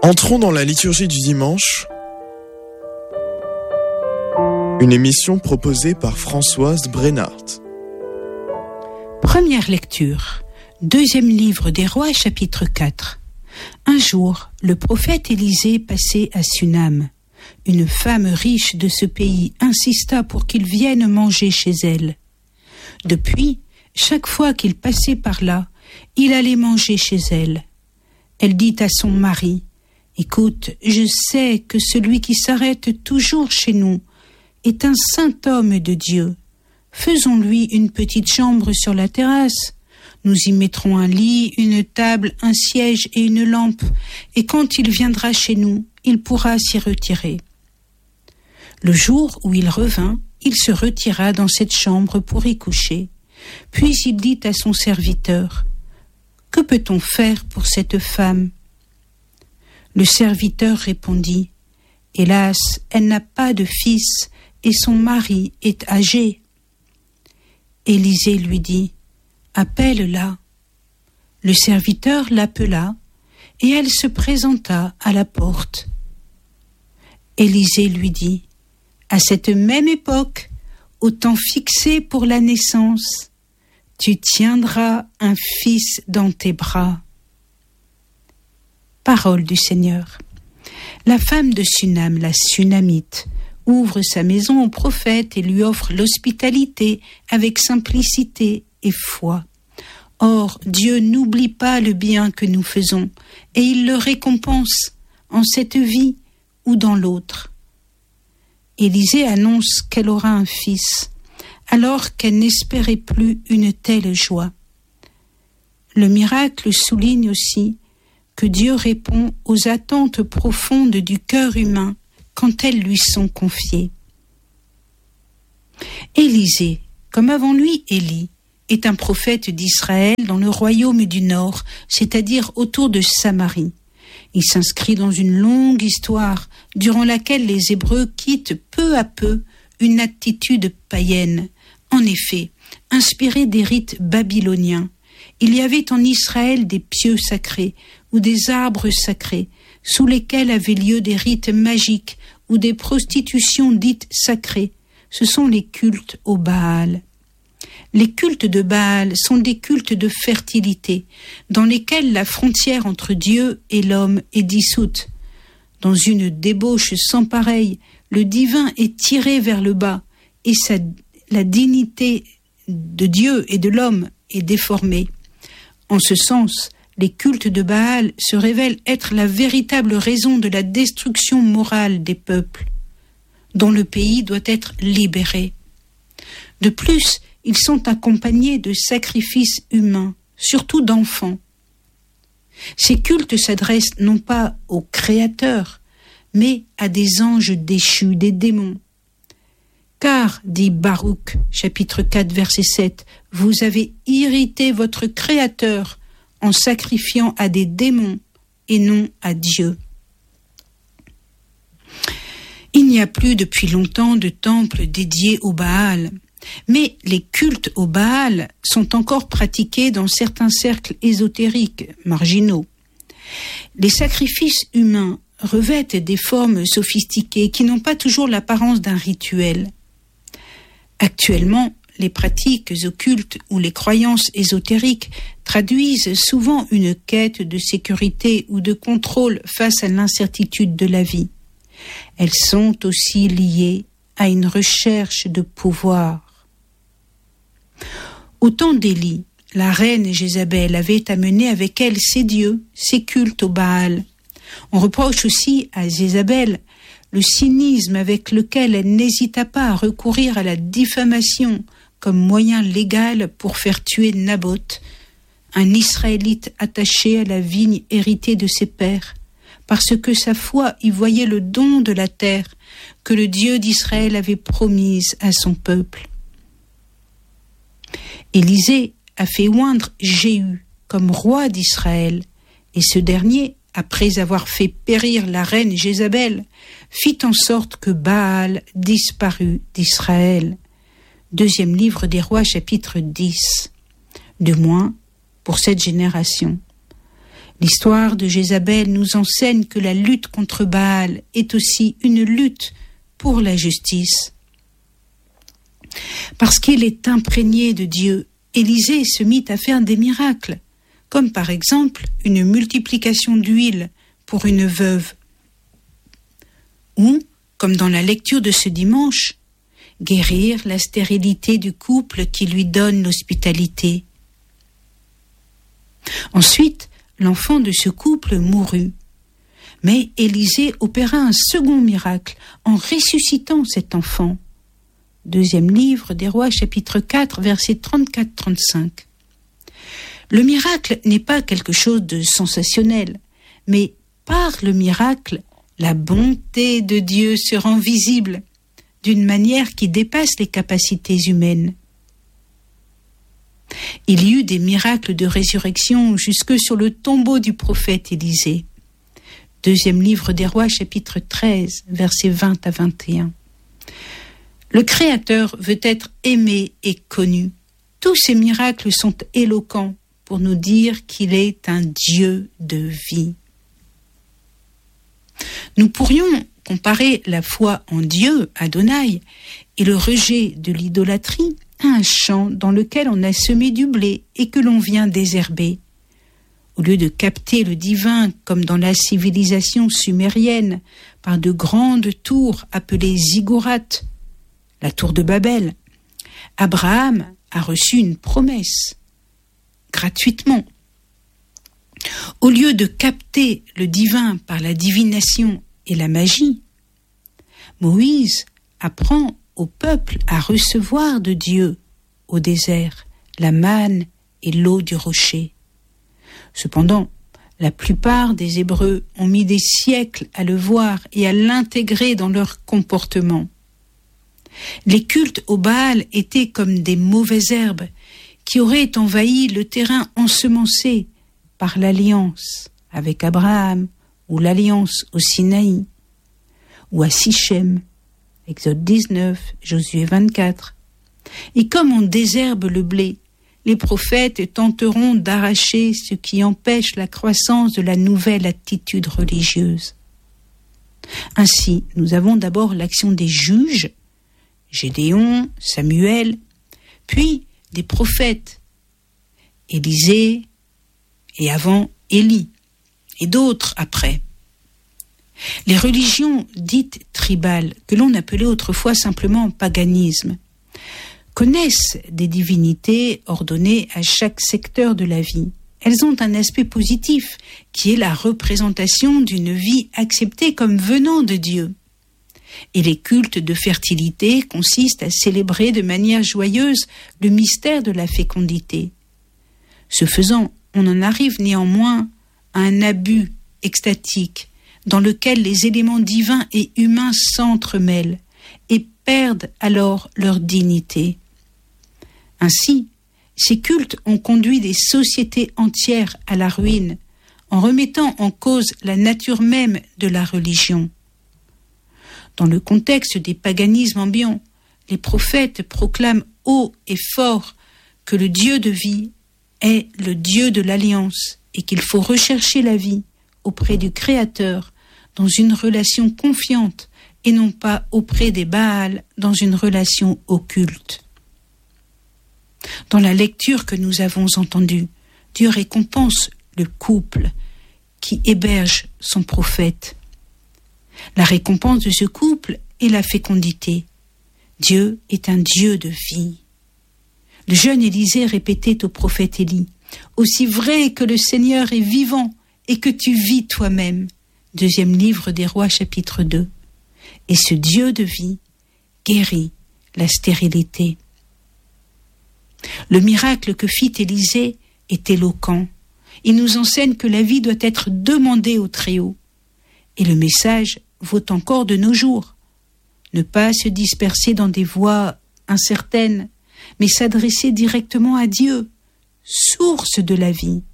Entrons dans la liturgie du dimanche, une émission proposée par Françoise Brennart. Première lecture, deuxième livre des Rois, chapitre 4. Un jour, le prophète Élisée passait à Sunam. Une femme riche de ce pays insista pour qu'il vienne manger chez elle. Depuis, chaque fois qu'il passait par là, il allait manger chez elle. Elle dit à son mari: « Écoute, je sais que celui qui s'arrête toujours chez nous est un saint homme de Dieu. Faisons-lui une petite chambre sur la terrasse. Nous y mettrons un lit, une table, un siège et une lampe, et quand il viendra chez nous, il pourra s'y retirer. » Le jour où il revint, il se retira dans cette chambre pour y coucher. Puis il dit à son serviteur: « Que peut-on faire pour cette femme ?» Le serviteur répondit: « Hélas, elle n'a pas de fils et son mari est âgé. » Élisée lui dit: « Appelle-la. » Le serviteur l'appela et elle se présenta à la porte. Élisée lui dit: « À cette même époque, au temps fixé pour la naissance, tu tiendras un fils dans tes bras. » Parole du Seigneur. La femme de Sunam, la Sunamite, ouvre sa maison au prophète et lui offre l'hospitalité avec simplicité et foi. Or, Dieu n'oublie pas le bien que nous faisons et il le récompense en cette vie ou dans l'autre. Élisée annonce qu'elle aura un fils, alors qu'elle n'espérait plus une telle joie. Le miracle souligne aussi que Dieu répond aux attentes profondes du cœur humain quand elles lui sont confiées. Élisée, comme avant lui Élie, est un prophète d'Israël dans le royaume du Nord, c'est-à-dire autour de Samarie. Il s'inscrit dans une longue histoire durant laquelle les Hébreux quittent peu à peu une attitude païenne. En effet, inspirés des rites babyloniens, il y avait en Israël des pieux sacrés ou des arbres sacrés sous lesquels avaient lieu des rites magiques ou des prostitutions dites sacrées. Ce sont les cultes au Baal. Les cultes de Baal sont des cultes de fertilité, dans lesquels la frontière entre Dieu et l'homme est dissoute. Dans une débauche sans pareille, le divin est tiré vers le bas et la dignité de Dieu et de l'homme est déformée. En ce sens, les cultes de Baal se révèlent être la véritable raison de la destruction morale des peuples, dont le pays doit être libéré. De plus, ils sont accompagnés de sacrifices humains, surtout d'enfants. Ces cultes s'adressent non pas au Créateur, mais à des anges déchus, des démons. Car, dit Baruch, chapitre 4, verset 7, « Vous avez irrité votre Créateur en sacrifiant à des démons et non à Dieu. » Il n'y a plus depuis longtemps de temple dédié au Baal, mais les cultes au Baal sont encore pratiqués dans certains cercles ésotériques marginaux. Les sacrifices humains revêtent des formes sophistiquées qui n'ont pas toujours l'apparence d'un rituel. Actuellement, les pratiques occultes ou les croyances ésotériques traduisent souvent une quête de sécurité ou de contrôle face à l'incertitude de la vie. Elles sont aussi liées à une recherche de pouvoir. Au temps d'Élie, la reine Jézabel avait amené avec elle ses dieux, ses cultes au Baal. On reproche aussi à Jézabel le cynisme avec lequel elle n'hésita pas à recourir à la diffamation comme moyen légal pour faire tuer Naboth, un Israélite attaché à la vigne héritée de ses pères, parce que sa foi y voyait le don de la terre que le Dieu d'Israël avait promise à son peuple. Élisée a fait oindre Jéhu comme roi d'Israël, et ce dernier, après avoir fait périr la reine Jézabel, fit en sorte que Baal disparut d'Israël. Deuxième livre des Rois, chapitre 10. Du moins, pour cette génération. L'histoire de Jézabel nous enseigne que la lutte contre Baal est aussi une lutte pour la justice. Parce qu'il est imprégné de Dieu, Élisée se mit à faire des miracles, comme par exemple une multiplication d'huile pour une veuve, ou, comme dans la lecture de ce dimanche, guérir la stérilité du couple qui lui donne l'hospitalité. Ensuite, l'enfant de ce couple mourut. Mais Élisée opéra un second miracle en ressuscitant cet enfant. Deuxième livre des Rois, chapitre 4, versets 34-35. Le miracle n'est pas quelque chose de sensationnel, mais par le miracle, la bonté de Dieu se rend visible d'une manière qui dépasse les capacités humaines. Il y eut des miracles de résurrection jusque sur le tombeau du prophète Élisée. Deuxième livre des Rois, chapitre 13, versets 20 à 21. Le Créateur veut être aimé et connu. Tous ces miracles sont éloquents pour nous dire qu'il est un Dieu de vie. Nous pourrions comparer la foi en Dieu, Adonai, et le rejet de l'idolâtrie à un champ dans lequel on a semé du blé et que l'on vient désherber. Au lieu de capter le divin comme dans la civilisation sumérienne par de grandes tours appelées ziggourats, la tour de Babel, Abraham a reçu une promesse gratuitement. Au lieu de capter le divin par la divination et la magie, Moïse apprend au peuple à recevoir de Dieu au désert la manne et l'eau du rocher. Cependant, la plupart des Hébreux ont mis des siècles à le voir et à l'intégrer dans leur comportement. Les cultes au Baal étaient comme des mauvaises herbes qui auraient envahi le terrain ensemencé par l'alliance avec Abraham ou l'alliance au Sinaï ou à Sichem, Exode 19, Josué 24. Et comme on désherbe le blé, les prophètes tenteront d'arracher ce qui empêche la croissance de la nouvelle attitude religieuse. Ainsi, nous avons d'abord l'action des juges, Gédéon, Samuel, puis des prophètes, Élisée et avant Élie, et d'autres après. Les religions dites tribales, que l'on appelait autrefois simplement paganisme, connaissent des divinités ordonnées à chaque secteur de la vie. Elles ont un aspect positif, qui est la représentation d'une vie acceptée comme venant de Dieu. Et les cultes de fertilité consistent à célébrer de manière joyeuse le mystère de la fécondité. Ce faisant, on en arrive néanmoins à un abus extatique dans lequel les éléments divins et humains s'entremêlent et perdent alors leur dignité. Ainsi, ces cultes ont conduit des sociétés entières à la ruine en remettant en cause la nature même de la religion. Dans le contexte des paganismes ambiants, les prophètes proclament haut et fort que le Dieu de vie est le Dieu de l'alliance et qu'il faut rechercher la vie auprès du Créateur dans une relation confiante et non pas auprès des Baals dans une relation occulte. Dans la lecture que nous avons entendue, Dieu récompense le couple qui héberge son prophète. La récompense de ce couple est la fécondité. Dieu est un Dieu de vie. Le jeune Élisée répétait au prophète Élie, « Aussi vrai que le Seigneur est vivant et que tu vis toi-même. » Deuxième livre des Rois, chapitre 2. Et ce Dieu de vie guérit la stérilité. Le miracle que fit Élisée est éloquent. Il nous enseigne que la vie doit être demandée au Très-Haut. Et le message vaut encore de nos jours. Ne pas se disperser dans des voies incertaines, mais s'adresser directement à Dieu, source de la vie.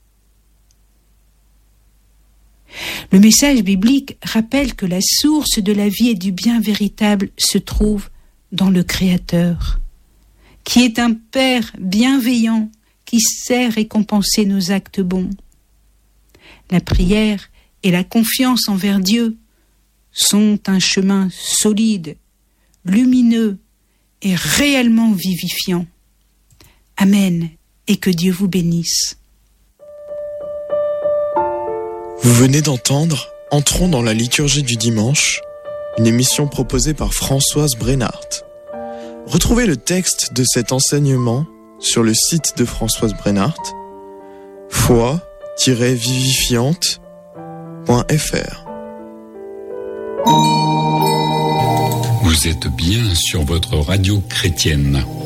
Le message biblique rappelle que la source de la vie et du bien véritable se trouve dans le Créateur, qui est un Père bienveillant qui sait récompenser nos actes bons. La prière et la confiance envers Dieu sont un chemin solide, lumineux et réellement vivifiant. Amen, et que Dieu vous bénisse. Vous venez d'entendre Entrons dans la liturgie du dimanche, une émission proposée par Françoise Brenhardt. Retrouvez le texte de cet enseignement sur le site de Françoise Brenhardt, foi-vivifiante.fr. Vous êtes bien sur votre radio chrétienne.